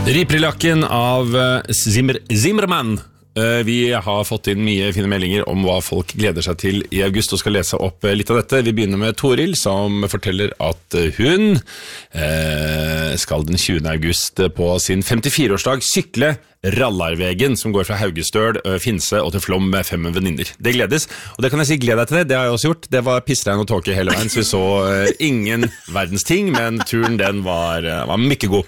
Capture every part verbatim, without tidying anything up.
Riprilakken av Zimmer, Zimmermann. Vi har fått inn mye fine meldinger om hva folk gleder seg til i august og skal lese opp litt av dette. Vi begynner med Toril som forteller at hun skal den tjuende august på sin femtifire-årsdag sykle Rallarvegen som går fra Haugestøl, Finse og til Flom med fem venninner. Det gledes, og det kan jeg si gled deg til det, det har jeg også gjort. Det var pissregn og tåke hele veien, så vi så uh, ingen verdens ting, men turen den var, uh, var mye god.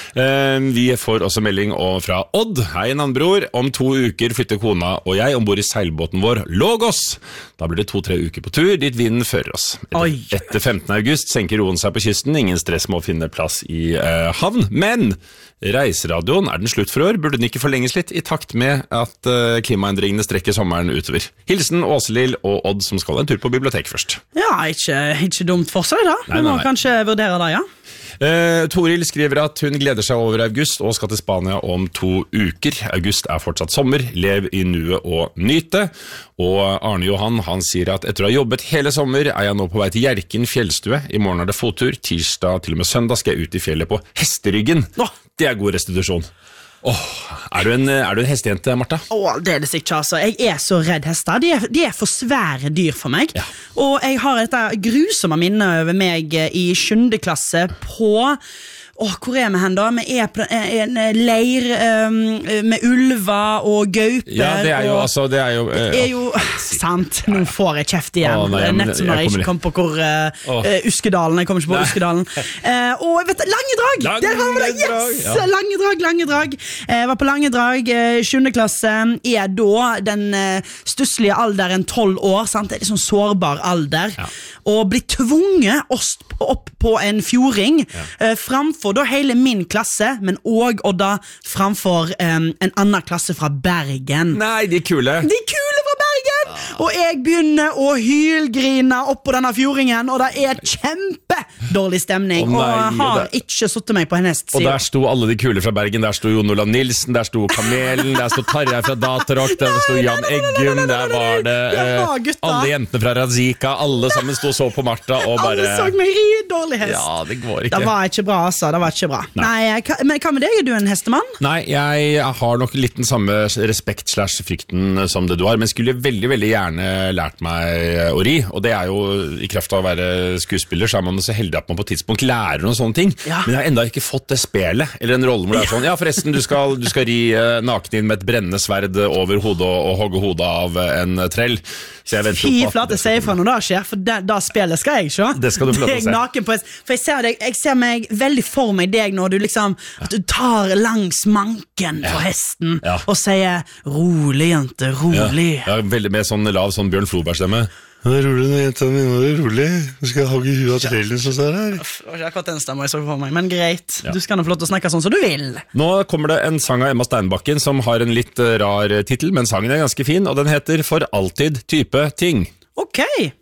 Uh, vi får også melding fra Odd. Hei, Nannbror. Om to uker flytter kona og jeg ombord i seilbåten vår Logos. Da blir det to-tre uker på tur, dit vinden fører oss. Etter, etter femtende august senker roen seg på kysten, ingen stress med å finne plass i uh, havn, men reiseradioen er den slutt for år, burde den ikke forlenges litt i takt med at uh, klimaendringene strekker sommeren utover. Hilsen Åselill og Odd som skal en tur på bibliotek først. Ja, ikke, ikke dumt for seg da. Vi må kanskje vurdere det, ja. Uh, Toril skriver at hun gleder seg over august og skal til Spania om to uker. August er fortsatt sommer, lev i nuet og nyte. Og Arne Johan, han sier at etter å ha jobbet hele sommer er jeg nå på vei til Hjerken fjellstue. I morgen er det fottur, tirsdag til og med søndag skal jeg ut i fjellet på hesteryggen. Åh, det er god restitusjon. Åh, er du en, er du en hestejente, Martha? Åh, det er det ikke, altså. Jeg er så redd hester. De er, de er for svære dyr for meg. Ja. Og jeg har dette grusomme minnet over meg i sjuende klasse på... Åh, hvor er vi hen da? Vi er på en leir um, med ulver og gauper. Ja, det er jo, og, altså, det er jo... Uh, det er jo, sant, nå får jeg kjeft igjen. Åh, nei, Nett som når jeg ikke kom på hvor uh, uh, Uskedalen, jeg kommer ikke på nei. Uskedalen. Uh, og vet du, Langedrag! Lange, Der har vi det, yes! Ja. Langedrag, Langedrag. Jeg uh, var på Langedrag, uh, sjuende klasse, er da den uh, stusslige alderen tolv år, sant? Det er liksom sårbar alder. Ja. Og bli tvunget opp på en fjording ja. uh, framfor da hele min klasse, men også Odda framfor um, en annen klasse fra Bergen. Nei, de er kule. De er kule fra Bergen! Ah. Og jeg begynner å hylgrine opp på denne fjordingen, og det er kjempedårlig stemning. Oh, nei, og har der... ikke suttet meg på en hest. Og der sto alle de kule fra Bergen. Der sto Jon Olav Nilsen, der sto Kamelen, der sto Tarjei fra Datarock, der sto Jan Eggum, der var det uh, alle jentene fra Razika, alle sammen sto så på Martha og bare... Alle så meg ri dårlig hest. Ja, det går ikke. Det var ikke bra, altså. Det var ikke bra. Nei. Nei, men hva med deg? Er du en hestemann? Nei, jeg har nok litt den samme respekt slash frykten som det du har, men skulle veldig, veldig gjerne lært meg å ri, og det er jo i kraft av å være skuespiller, så er man så heldig at man på et tidspunkt lærer noen sånne ting, ja. Men jeg har enda ikke fått det spelet, eller en rolle hvor det er sånn, ja forresten, du skal, du skal ri naken inn med et brennende sverd over hodet og, og hogge hodet av en trell. Så jeg venter Fy flate, sier fra når det skjer, for da, da spillet skal jeg ikke. Det skal du få lov til å se. Naken på, for jeg ser, deg, jeg ser meg veldig for meg deg når du liksom, at du tar langs manken på ja. Hesten ja. Og sier, rolig jente, rolig. Ja, ja veldig med sånn lav, sånn Bjørn Floberg-stemme. Det er rolig når jenta mi, nå er det rolig. Du skal hogge huet av trellen som står her. Det var ikke akkurat den stemmen jeg så for meg, men greit. Ja. Du skal nå få lov til å snakke sånn som du vil. Nå kommer det en sang av Emma Steinbakken som har en litt rar titel, men sangen er ganske fin, og den heter For alltid type ting. Ok.